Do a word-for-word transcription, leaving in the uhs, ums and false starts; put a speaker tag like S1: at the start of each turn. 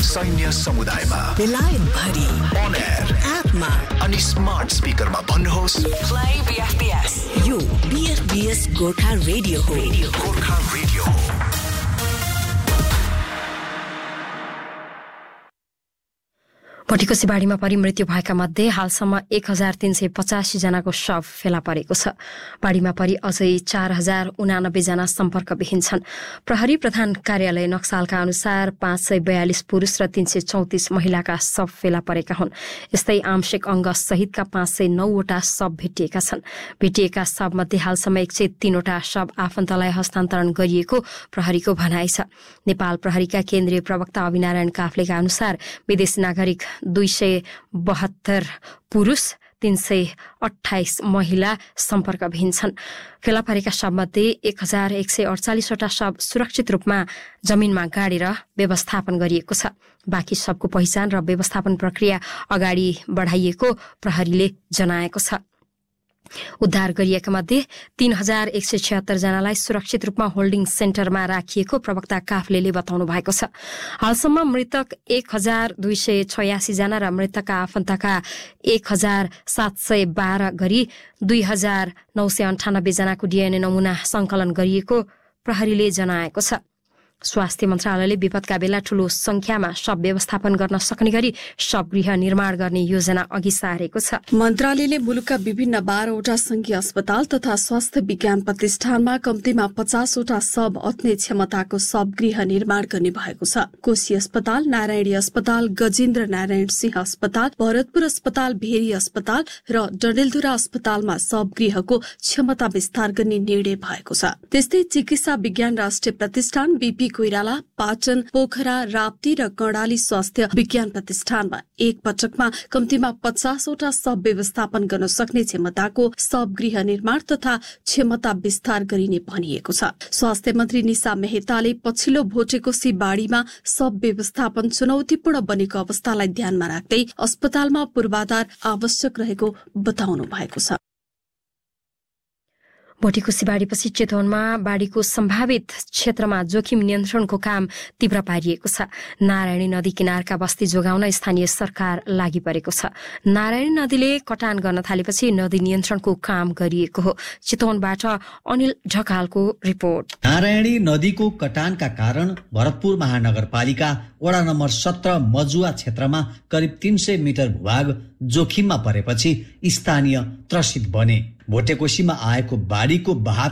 S1: सैन्य समुदायमा,
S2: बेलायत भरि,
S1: अन एयर,
S2: एपमा
S1: अनि स्मार्ट स्पिकरमा भन्नुहोस्
S2: प्ले बीएफबीएस। यो बीएफबीएस गोर्खा रेडियो हो।
S1: गोर्खा रेडियो हो।
S3: भोटिकोसी बाढीमा परि मृत्यु भएका मध्ये हालसम्म एक हजार तीन सय पचासी जनाको शव फेला परेको छ। बाढीमा परि अझै चार हजार उनानब्बे जना सम्पर्कविहीन छन्। प्रहरी प्रधान कार्यालय नक्सालका अनुसार पाँच सय बयालिस पुरुष र तीन सय चौतिस महिलाका शव फेला परेका हुन्। यस्तै आंशिक अंग सहितका पाँच सय नौवटा शव भेटिएका छन्। भेटिएका शवमध्ये हालसम्म एक सय तीनवटा शव आफन्तलाई हस्तान्तरण गरिएको प्रहरीको भनाइ छ। नेपाल प्रहरीका केन्द्रीय प्रवक्ता अभिनारायण काफ्लेका अनुसार विदेशी नागरिक दुई सय बहत्तर पुरुष तीन सय अठाइस महिला सम्पर्कविहीन छन्। फेला परेका शवमध्ये एक हजार एक सय अडचालिसवटा शव सुरक्षित रूपमा जमिनमा गाडेर व्यवस्थापन गरिएको छ। बाँकी शवको पहिचान र व्यवस्थापन प्रक्रिया अगाडि बढाइएको प्रहरीले जनाएको छ। उद्धार गरिएका मध्ये तीन हजार एक सय छिहत्तर जनालाई सुरक्षित रूपमा होल्डिङ सेन्टरमा राखिएको प्रवक्ता काफ्लेले बताउनु भएको छ। हालसम्म मृतक एक हजार दुई सय छयासी जना र मृतकका आफन्तका एक हजार सात सय बाह्र गरी दुई हजार नौ सय अन्ठानब्बे जनाको डीएनए नमूना संकलन गरिएको प्रहरीले जनाएको छ। स्वास्थ्य मन्त्रालयले विपदका बेला ठूलो संख्यामा शव व्यवस्थापन गर्न सक्ने गरी शवगृह निर्माण गर्ने योजना अघि सारेको छ।
S4: मन्त्रालयले मुलुकका विभिन्न बाह्रवटा संघीय अस्पताल तथा स्वास्थ्य विज्ञान प्रतिष्ठानमा कम्तीमा पचासवटा शव अट्ने क्षमताको शवगृह निर्माण गर्ने भएको छ। कोशी अस्पताल, नारायणी अस्पताल, गजेन्द्र नारायण सिंह अस्पताल, भरतपुर अस्पताल, भेरी अस्पताल र डडेलधुरा अस्पतालमा शवगृहको क्षमता विस्तार गर्ने निर्णय भएको छ। त्यस्तै चिकित्सा विज्ञान राष्ट्रिय प्रतिष्ठान, बीपी कोइराला, पाटन, पोखरा, राप्ती र कर्णाली स्वास्थ्य विज्ञान प्रतिष्ठानमा एक पटकमा कम्तीमा पचासवटा शव व्यवस्थापन गर्न सक्ने क्षमताको शवगृह निर्माण तथा क्षमता विस्तार गरिने भनिएको छ। स्वास्थ्य मन्त्री निशा मेहताले पछिल्लो भोटेकोसी बाढीमा शव व्यवस्थापन चुनौतीपूर्ण बनेको अवस्थालाई ध्यानमा राख्दै अस्पतालमा पूर्वाधार आवश्यक रहेको बताउनु भएको छ।
S3: भोटिकोसी बाढीपछि चितवनमा बाढीको सम्भावित क्षेत्रमा जोखिम नियन्त्रणको काम तीव्र पारिएको छ। नारायणी नदी किनारका बस्ती जोगाउन स्थानीय सरकार लागि परेको छ। नारायणी नदीले कटान गर्न थालेपछि नदी नियन्त्रणको काम गरिएको हो। चितवनबाट अनिल ढकालको रिपोर्ट।
S5: नारायणी नदीको कटानका कारण भरतपुर महानगरपालिका वडा नम्बर सत्र मजुवा क्षेत्रमा करिब तीन सय मिटर भूभाग जोखिममा परेपछि स्थानीय त्रसित बने। भोटेकोसीमा आएको बाढीको बहाव